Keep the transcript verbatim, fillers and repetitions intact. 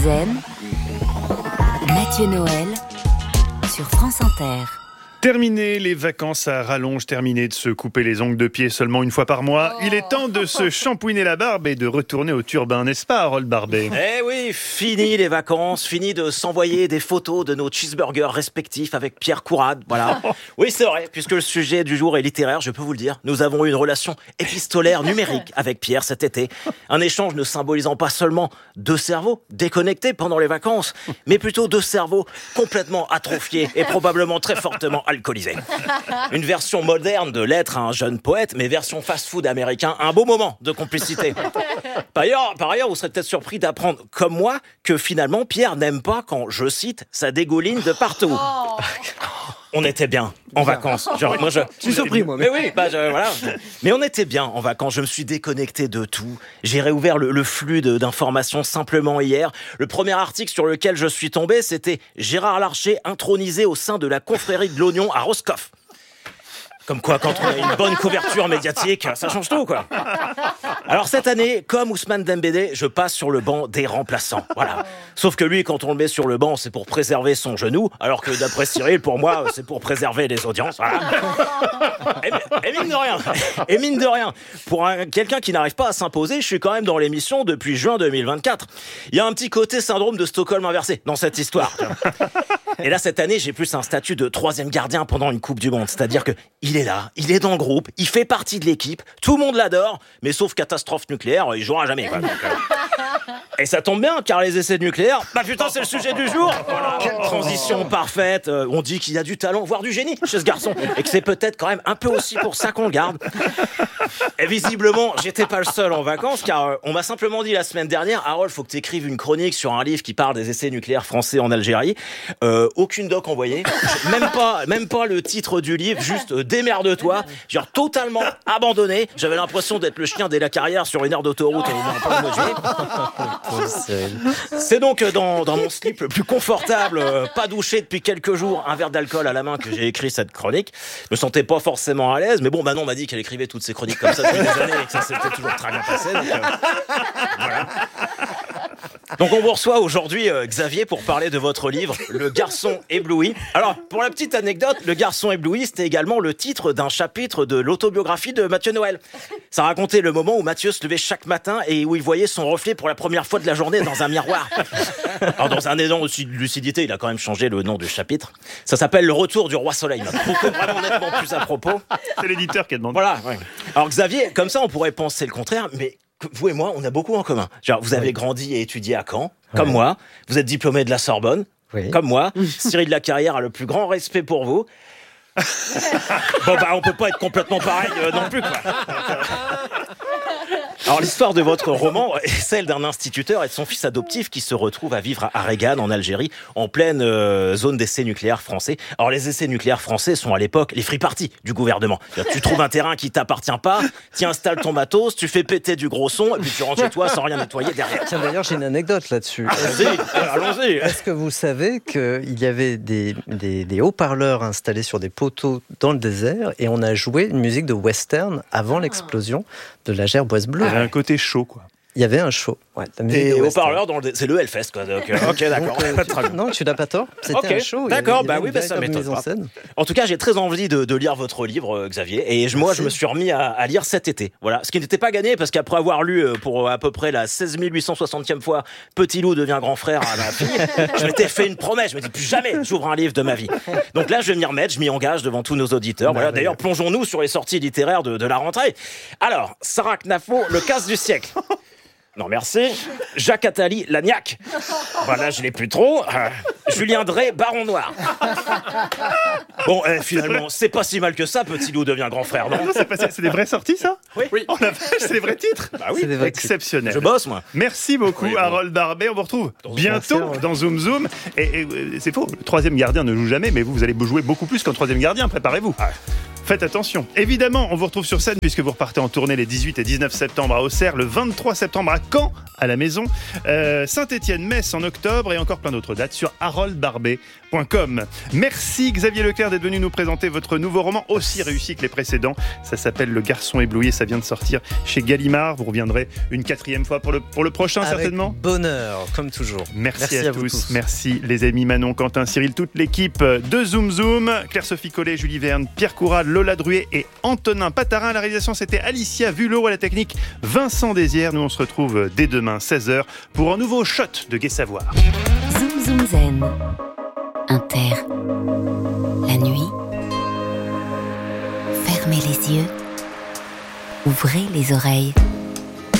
Zen, Mathieu Noël sur France Inter. Terminé les vacances à rallonge, terminé de se couper les ongles de pied seulement une fois par mois. Il est temps de se shampouiner la barbe et de retourner au turbin, n'est-ce pas, Harold Barbet ? Eh oui, fini les vacances, fini de s'envoyer des photos de nos cheeseburgers respectifs avec Pierre Courade, voilà. Oui, c'est vrai, puisque le sujet du jour est littéraire, je peux vous le dire. Nous avons eu une relation épistolaire numérique avec Pierre cet été. Un échange ne symbolisant pas seulement deux cerveaux déconnectés pendant les vacances, mais plutôt deux cerveaux complètement atrophiés et probablement très fortement alcoolisé. Une version moderne de l'être à un jeune poète, mais version fast-food américain, un beau moment de complicité. Par ailleurs, par ailleurs, vous serez peut-être surpris d'apprendre, comme moi, que finalement, Pierre n'aime pas quand, je cite, ça dégouline de partout. Oh. On était bien en vacances. Genre, moi, je, je suis surpris, moi. Mais oui, bah, je, voilà. Mais on était bien en vacances. Je me suis déconnecté de tout. J'ai réouvert le, le flux de, d'informations simplement hier. Le premier article sur lequel je suis tombé, c'était Gérard Larcher intronisé au sein de la confrérie de l'oignon à Roscoff. Comme quoi, quand on a une bonne couverture médiatique, ça change tout, quoi. Alors cette année, comme Ousmane Dembélé, je passe sur le banc des remplaçants. Voilà. Sauf que lui, quand on le met sur le banc, c'est pour préserver son genou, alors que d'après Cyril, pour moi, c'est pour préserver les audiences. Voilà. Et, et mine de rien, et mine de rien, pour un, quelqu'un qui n'arrive pas à s'imposer, je suis quand même dans l'émission depuis juin deux mille vingt-quatre. Il y a un petit côté syndrome de Stockholm inversé dans cette histoire. Et là, cette année, j'ai plus un statut de troisième gardien pendant une Coupe du Monde. C'est-à-dire que il est là, il est dans le groupe, il fait partie de l'équipe, tout le monde l'adore, mais sauf catastrophe nucléaire, il jouera jamais, quoi. Donc, euh... Et ça tombe bien, car les essais nucléaires, bah putain, c'est le sujet du jour. Voilà. Transition parfaite. Euh, on dit qu'il y a du talent, voire du génie chez ce garçon, et que c'est peut-être quand même un peu aussi pour ça qu'on le garde. Et visiblement, j'étais pas le seul en vacances, car euh, on m'a simplement dit la semaine dernière, Harold, faut que tu écrives une chronique sur un livre qui parle des essais nucléaires français en Algérie. Euh, aucune doc envoyée, même pas, même pas le titre du livre, juste euh, démerde-toi. Genre totalement abandonné. J'avais l'impression d'être le chien dès la carrière sur une aire d'autoroute et en plein mois de juillet. C'est donc dans, dans mon slip le plus confortable, euh, pas douché depuis quelques jours, un verre d'alcool à la main, que j'ai écrit cette chronique. Je me sentais pas forcément à l'aise, mais bon, Manon m'a dit qu'elle écrivait toutes ses chroniques comme ça depuis des années et que ça s'était toujours très bien passé. Donc, euh, voilà. Donc on vous reçoit aujourd'hui, euh, Xavier, pour parler de votre livre, Le Garçon ébloui. Alors, pour la petite anecdote, Le Garçon ébloui, c'était également le titre d'un chapitre de l'autobiographie de Mathieu Noël. Ça racontait le moment où Mathieu se levait chaque matin et où il voyait son reflet pour la première fois de la journée dans un miroir. Alors, dans un élan de lucidité, il a quand même changé le nom du chapitre. Ça s'appelle Le Retour du Roi Soleil. Beaucoup vraiment nettement plus à propos. C'est l'éditeur qui a demandé. Voilà. Ouais. Alors, Xavier, comme ça, on pourrait penser le contraire, mais vous et moi, on a beaucoup en commun. Genre, vous avez oui. grandi et étudié à Caen, comme ouais. moi. Vous êtes diplômé de la Sorbonne, oui. comme moi. Cyril Lacarrière a le plus grand respect pour vous. Bon, bah, on peut pas être complètement pareil euh, non plus, quoi. Alors, l'histoire de votre roman est celle d'un instituteur et de son fils adoptif qui se retrouvent à vivre à Regan, en Algérie, en pleine euh, zone d'essais nucléaires français. Alors, les essais nucléaires français sont à l'époque les free parties du gouvernement. Tu trouves un terrain qui t'appartient pas, tu installes ton matos, tu fais péter du gros son, et puis tu rentres chez toi sans rien nettoyer derrière. Tiens, d'ailleurs, j'ai une anecdote là-dessus. Allons-y, allons-y. Est-ce que vous savez qu'il y avait des, des, des haut-parleurs installés sur des poteaux dans le désert et on a joué une musique de western avant l'explosion de la Gerboise bleue. Il y a un côté chaud, quoi. Il y avait un show. Ouais, et haut-parleurs, dans le... c'est le Hellfest, quoi. Donc, ok, d'accord. Donc, euh, tu... Non, tu n'as pas tort. C'était okay. un show. D'accord, bah oui, bah ça m'étonne pas. En, en tout cas, j'ai très envie de, de lire votre livre, Xavier. Et je, moi, je me suis remis à, à lire cet été. Voilà. Ce qui n'était pas gagné, parce qu'après avoir lu pour à peu près la seize mille huit cent soixantième fois Petit loup devient grand frère à ma fille, je m'étais fait une promesse. Je me dis, plus jamais j'ouvre un livre de ma vie. Donc là, je vais m'y remettre. Je m'y engage devant tous nos auditeurs. Voilà. D'ailleurs, plongeons-nous sur les sorties littéraires de, de la rentrée. Alors, Sarah Knafo, Le casse du siècle. Non, merci. Jacques Attali, Lagnac. Voilà, je l'ai plus trop. Euh, Julien Drey, Baron Noir. Bon, euh, finalement, c'est pas si mal que ça, Petit loup devient grand frère, non, non c'est, pas, c'est des vraies sorties, ça ? Oui. oui. Oh la vache, c'est des vrais titres ? Bah oui, c'est exceptionnel. Je bosse, moi. Merci beaucoup, oui, Harold Barbet. On vous retrouve dans bientôt faire, dans Zoom Zoom. Et, et c'est faux, le troisième gardien ne joue jamais, mais vous, vous allez jouer beaucoup plus qu'un troisième gardien. Préparez-vous. Ah. Faites attention. Évidemment, on vous retrouve sur scène puisque vous repartez en tournée les dix-huit et dix-neuf septembre à Auxerre, le vingt-trois septembre à Caen, à la Maison, euh, Saint-Étienne, Metz en octobre et encore plein d'autres dates sur harold barbet point com. Merci Xavier Leclerc d'être venu nous présenter votre nouveau roman, aussi réussi que les précédents. Ça s'appelle Le Garçon ébloui et ça vient de sortir chez Gallimard. Vous reviendrez une quatrième fois pour le, pour le prochain. Avec certainement. Bonheur, comme toujours. Merci, Merci à, à tous. vous tous. Merci les amis Manon, Quentin, Cyril, toute l'équipe de Zoom Zoom, Claire-Sophie Collet, Julie Verne, Pierre Courade, Lola Druet et Antonin Patarin. À la réalisation, c'était Alicia Vulot, à la technique Vincent Désière. Nous on se retrouve dès demain seize heures pour un nouveau shot de Gai Savoir. Zoom Zoom Zen. Inter. La nuit. Fermez les yeux. Ouvrez les oreilles.